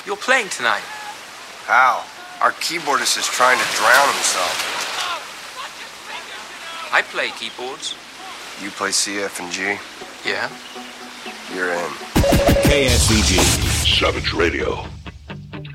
You're playing tonight. How? Our keyboardist is trying to drown himself. I play keyboards. You play C, F, and G? Yeah. You're in. KSVG. Savage Radio.